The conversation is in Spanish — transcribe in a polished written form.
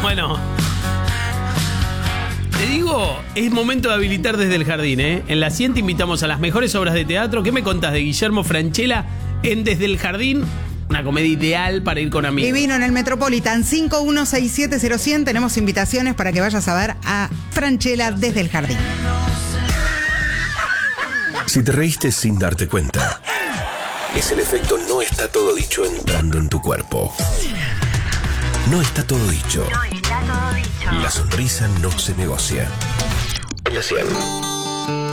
Bueno, te digo, es momento de habilitar Desde el Jardín, ¿eh? En la 100 te invitamos a las mejores obras de teatro. ¿Qué me contás de Guillermo Francella en Desde el Jardín? Una comedia ideal para ir con amigos. Divino, en el Metropolitan 51670100. Tenemos invitaciones para que vayas a ver a Francella Desde el Jardín. Si te reíste sin darte cuenta, es el efecto no está todo dicho entrando en tu cuerpo. No está todo dicho. La sonrisa no se negocia. En la 100.